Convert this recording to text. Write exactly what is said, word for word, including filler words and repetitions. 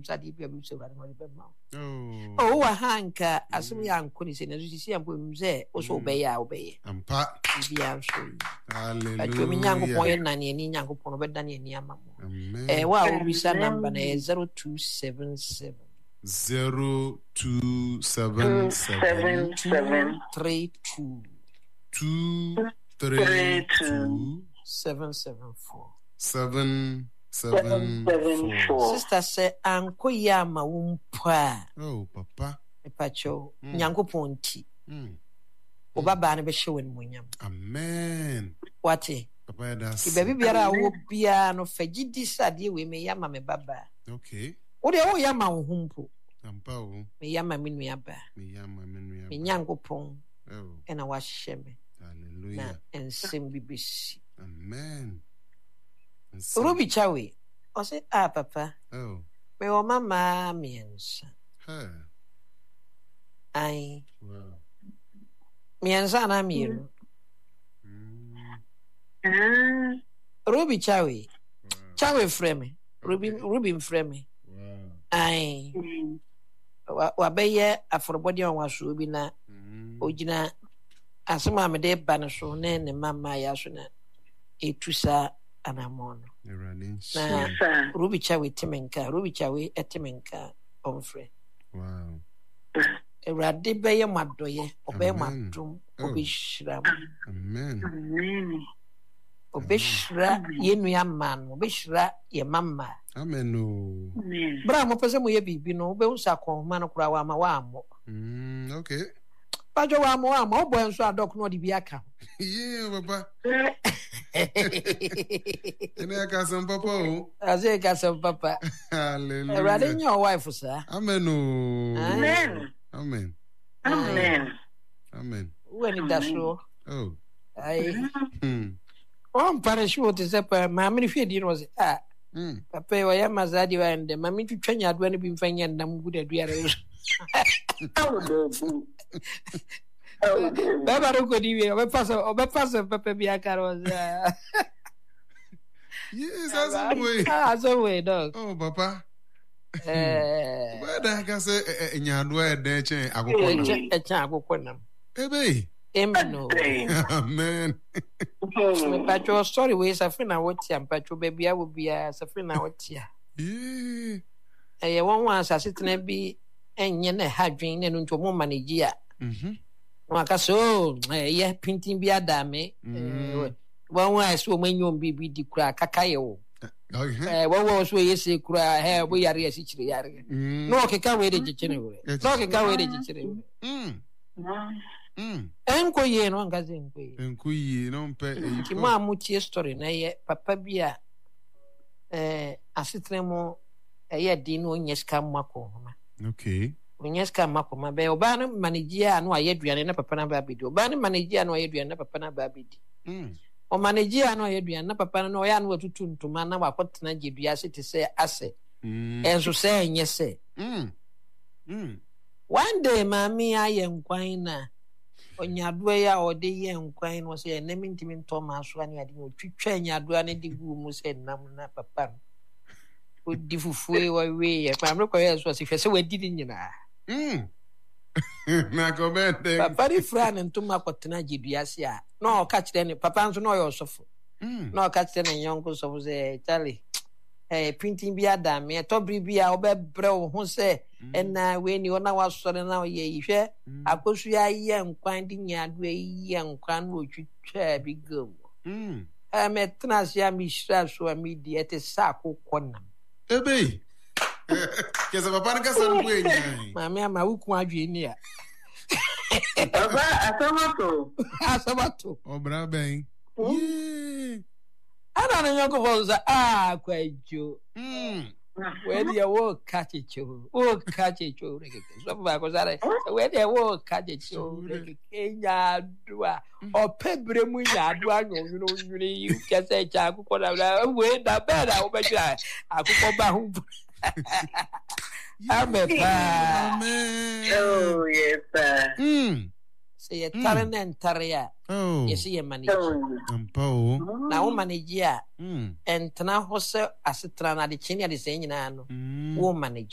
sadi bia bi so ran wale be ma Oh. oh wa hanka asem ya nkoni se na so sisi ampo mu se o so be ya obeye Ampa. bia so Hallelujah. atwe mi nyankopon ye nane ni nyankopon be dane ni ama mo Amen. eh wa obisa number na zero two seven seven Zero two seven seven seven three two two three two seven seven four seven seven four. sister say anko ya ma wumpa Oh, Papa. epacho nyankopon ti Mm. obaba na be hyewen munyam Amen. wate Papa, that's ibabi biara wo bia no fagidi sade we me ya ma me baba okay. wo de wo ya ma wo humpo Ampa o. me ya ma me nua ba Me yama me me nua. nyankopon Oh, ena wa hye me na hallelujah. ensem bibisi Amen. And Ruby Chawe o se ah papa Oh, me o mama miensa her. ai Wow. miensa na mienu Mm. Ah, Ruby Chawe Wow. Chawe frame Ruby Okay. Ruby frame Wow. ai mm, wa wa beye aforobodi on waso bi na Mm. ogina asema me de ba no so na ne mama ya so na etusa anamono Erani. na sir. Ruby Chawe timenka Ruby Chawe etimenka onfre Wow. Ewurade beye madoye obeye Amen. madum Oh. obeshira Amen. Amen. obeshira yenua man obeshira ye mama Amen. Oh. Amen. bra mo pese mo ye bibi no obe unsa konma no kura wa ma wa mo Mm. Okay. bajo wa mo wa mo obo enso adok no de bi aka Yeah, Papa. Ene akasam Papa o. aze ka se papa Hallelujah. Ewurade nya o wife sa Amen. Oh. Amen. Amen. Amen. Amen. wani daso Oh. ai Hmm. on parish wo te se pa ma me hwe di no se ah Hmm. papa yo ya mazadi wa ende ma me twitwanya ado ne bi mfanya ndam guda duare Oh, baby. Oh, baby. baba ro ko di we obe paso obe paso papa bi aka ro sa Yes, that's the way. ah so we dog Oh, Papa. eh Where the heck I say, Nyadwa, a day chain, I go. e cha akoko nam Ebe. emno Amen. me pacho story we sa fina woti am pacho baby a wo bia sa fina woti a Yeah. eh won wan asase tena bi enye na hadwen na no nto mo manage a Mhm. no aka so eh ye printing bi adame eh won wan so mo nyom bi bi di kura kakaye wo Okay. eh won wan so ye se kura he bo yare asi chire yare Mm. no keka we de chichire we no keka we de chichire we Mm. Mm. enko ye no ngaze enko ye Enkuyi, no mpe. ki ma mu tie story na ye papa bi a eh asetre mo eh di no nyeska mako homa Okay. nyeska mako ma be oba no manage a no aye duane na papa na ba bidi oba no manage a no aye duane na papa na ba bidi Mm. o manage a no aye duane na papa no ya no atutu ntuma na wakotena jedua se te se ase Mm. enso se enye se Mm. Mm. one day mami aye nkwan na onyadoa ya ode ye nkwan no se na mintimi nto ma so ani ade no twitwa nyadoa ne de gu mu se nam na papa no odi fufue wa we ye kwa mre kwa ye so se hwese wadi ni nyina Mm. Na komende. papa ri fra ne ntoma kwotena jedua se a na o ka kire ne papa nso na o ye osofo Mm. na o ka kire ne nyonko so se Charlie eh printing bi adame to bri bi a obebre wo ho se ena we ni ona wasore na o ye ihwe akosu ya ye nkwan di nyadoa ye nkwan no twitwa bi gum Mm. eh metna sia mi shira so mi di ete sa akokọ nam Ebe. Kesa papa nka san ku enyan. mami ama wuku adwe ni a Baba, Asamoto. asabato Obra ben. Yeah. ana na nyoko bonza ah kwajo Mm. we dia wo kachicho wo kachicho rekeke so ba ko sare we dia wo kachicho rekeke nya dua opebre mu nya dua nyonyo nyuri yu kese cha akukọ na we da bera wo beja akukọ ba hu amepa Amen. Oh, yes, sir. Mm. se ye tare na ntare ya Oh. ye se ye manage Oh. Ampa o. na wo manage a Mm. entna ho se asetra na de chini ade se nyina no Mm. wo manage